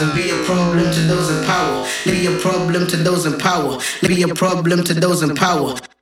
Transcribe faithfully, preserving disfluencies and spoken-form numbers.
and be a problem to those in power. Be a problem to those in power. Be a problem to those in power.